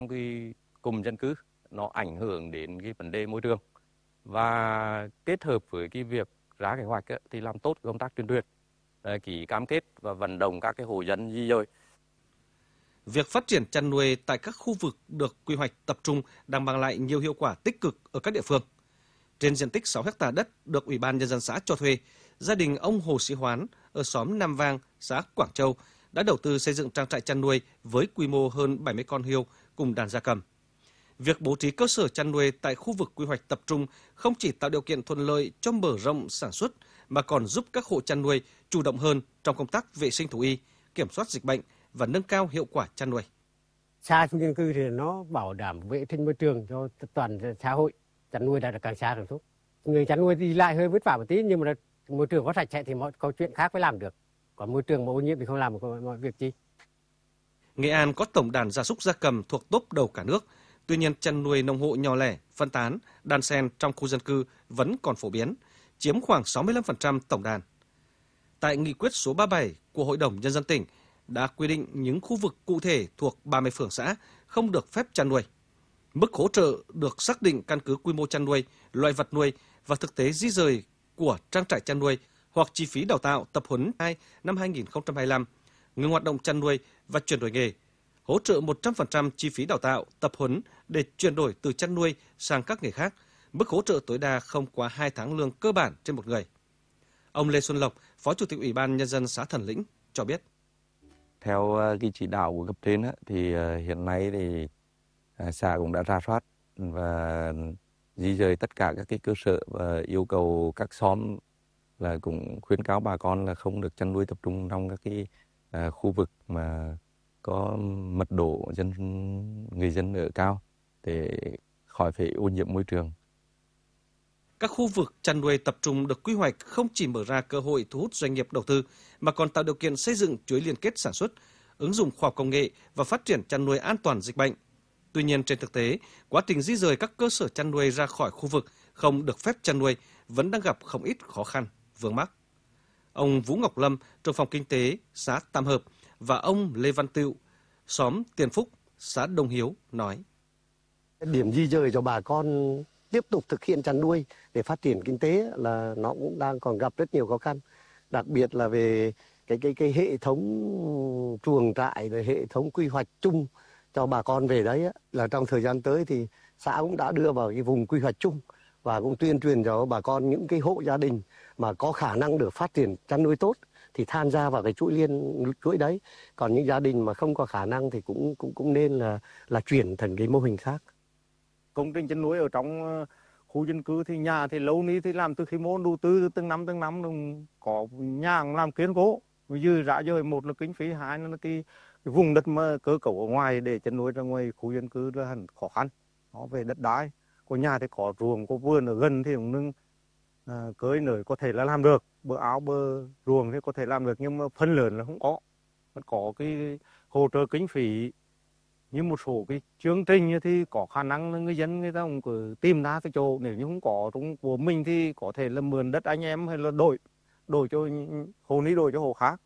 cái cụm dân cư nó ảnh hưởng đến cái vấn đề môi trường, và kết hợp với cái việc ra kế hoạch thì làm tốt công tác tuyên truyền, ký cam kết và vận động các cái hộ dân di dời. Việc phát triển chăn nuôi tại các khu vực được quy hoạch tập trung đang mang lại nhiều hiệu quả tích cực ở các địa phương. Trên diện tích 6 ha đất được Ủy ban Nhân dân xã cho thuê, gia đình ông Hồ Sĩ Hoán ở xóm Nam Vang, xã Quảng Châu đã đầu tư xây dựng trang trại chăn nuôi với quy mô hơn 70 con hươu cùng đàn gia cầm. Việc bố trí cơ sở chăn nuôi tại khu vực quy hoạch tập trung không chỉ tạo điều kiện thuận lợi cho mở rộng sản xuất mà còn giúp các hộ chăn nuôi chủ động hơn trong công tác vệ sinh thú y, kiểm soát dịch bệnh và nâng cao hiệu quả chăn nuôi. Xa khu dân cư thì nó bảo đảm vệ sinh môi trường cho toàn xã hội, chăn nuôi là càng xa càng tốt. Người chăn nuôi đi lại hơi vất vả một tí nhưng mà môi trường có sạch sẽ thì mọi câu chuyện khác phải làm được. Còn môi trường mà ô nhiễm thì không làm mọi việc chi. Nghệ An có tổng đàn gia súc gia cầm thuộc top đầu cả nước. Tuy nhiên, chăn nuôi nông hộ nhỏ lẻ, phân tán, đan xen trong khu dân cư vẫn còn phổ biến, chiếm khoảng 65% tổng đàn. Tại nghị quyết số 37 của Hội đồng Nhân dân tỉnh đã quy định những khu vực cụ thể thuộc 30 phường xã không được phép chăn nuôi. Mức hỗ trợ được xác định căn cứ quy mô chăn nuôi, loại vật nuôi và thực tế di rời của trang trại chăn nuôi hoặc chi phí đào tạo tập huấn năm 2025, ngừng hoạt động chăn nuôi và chuyển đổi nghề, hỗ trợ 100% chi phí đào tạo, tập huấn để chuyển đổi từ chăn nuôi sang các nghề khác, mức hỗ trợ tối đa không quá 2 tháng lương cơ bản trên một người. Ông Lê Xuân Lộc, Phó Chủ tịch Ủy ban Nhân dân xã Thần Lĩnh cho biết. Theo cái chỉ đạo của cấp trên thì hiện nay thì xã cũng đã rà soát và di dời tất cả các cái cơ sở và yêu cầu các xóm là cũng khuyến cáo bà con là không được chăn nuôi tập trung trong các cái khu vực mà có mật độ người dân ở cao để khỏi phải ô nhiễm môi trường. Các khu vực chăn nuôi tập trung được quy hoạch không chỉ mở ra cơ hội thu hút doanh nghiệp đầu tư mà còn tạo điều kiện xây dựng chuỗi liên kết sản xuất, ứng dụng khoa học công nghệ và phát triển chăn nuôi an toàn dịch bệnh. Tuy nhiên trên thực tế, quá trình di rời các cơ sở chăn nuôi ra khỏi khu vực không được phép chăn nuôi vẫn đang gặp không ít khó khăn, vướng mắc. Ông Vũ Ngọc Lâm, trưởng phòng kinh tế xã Tam Hợp và ông Lê Văn Tựu, xóm Tiền Phúc, xã Đông Hiếu nói: Điểm di dời cho bà con tiếp tục thực hiện chăn nuôi để phát triển kinh tế là nó cũng đang còn gặp rất nhiều khó khăn, đặc biệt là về cái hệ thống chuồng trại, rồi hệ thống quy hoạch chung cho bà con về đấy là trong thời gian tới thì xã cũng đã đưa vào cái vùng quy hoạch chung và cũng tuyên truyền cho bà con những cái hộ gia đình mà có khả năng được phát triển chăn nuôi tốt thì tham gia vào cái chuỗi đấy, còn những gia đình mà không có khả năng thì cũng nên là chuyển thành cái mô hình khác. Công trình chăn nuôi ở trong khu dân cư thì nhà thì lâu nay thì làm từ khi môn đầu tư từng năm có nhà làm kiên cố, dư ra rồi một là kinh phí, hai là cái vùng đất mà cơ cấu ở ngoài để chăn nuôi ra ngoài khu dân cư là hẳn khó khăn. Nó về đất đai, có nhà thì có ruộng có vườn ở gần thì cũng nâng cưới nở có thể là làm được, bờ áo bờ ruộng thì có thể làm được nhưng mà phần lớn là không có. Vẫn có cái hỗ trợ kinh phí như một số cái chương trình thì có khả năng là người dân người ta cũng cứ tìm ra cái chỗ, nếu như không có trong của mình thì có thể là mượn đất anh em hay là đổi cho hộ ní, đổi cho hộ khác.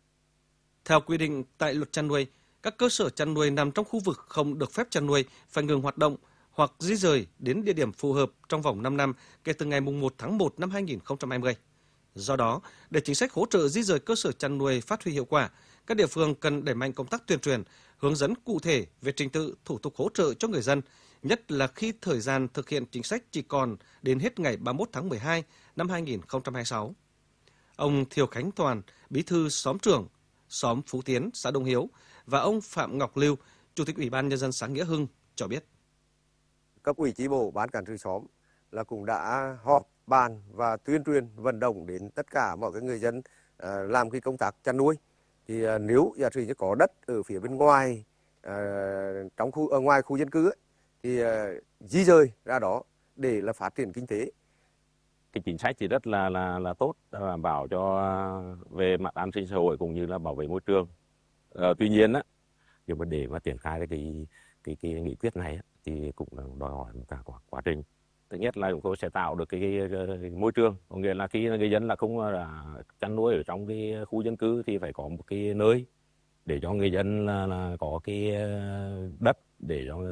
Theo quy định tại luật chăn nuôi, các cơ sở chăn nuôi nằm trong khu vực không được phép chăn nuôi phải ngừng hoạt động hoặc di rời đến địa điểm phù hợp trong vòng 5 năm kể từ ngày 1 tháng 1 năm 2020. Do đó, để chính sách hỗ trợ di rời cơ sở chăn nuôi phát huy hiệu quả, các địa phương cần đẩy mạnh công tác tuyên truyền, hướng dẫn cụ thể về trình tự, thủ tục hỗ trợ cho người dân, nhất là khi thời gian thực hiện chính sách chỉ còn đến hết ngày 31 tháng 12 năm 2026. Ông Thiều Khánh Toàn, bí thư xóm trưởng xóm Phú Tiến, xã Đông Hiếu và ông Phạm Ngọc Lưu, Chủ tịch Ủy ban Nhân dân xã Nghĩa Hưng cho biết. Cấp ủy chi bộ, ban cán sự xóm là cũng đã họp bàn và tuyên truyền vận động đến tất cả mọi cái người dân làm cái công tác chăn nuôi. Thì nếu giả sử như có đất ở phía bên ngoài trong khu ở ngoài khu dân cư thì di dời ra đó để là phát triển kinh tế. Cái chính sách thì rất là tốt, đảm bảo cho về mặt an sinh xã hội cũng như là bảo vệ môi trường. Tuy nhiên nhưng mà để mà triển khai cái nghị quyết này thì cũng đòi hỏi một cả quá trình. Thứ nhất là chúng tôi sẽ tạo được cái môi trường, có nghĩa là khi người dân là không là chăn nuôi ở trong cái khu dân cư thì phải có một cái nơi để cho người dân là có cái đất để cho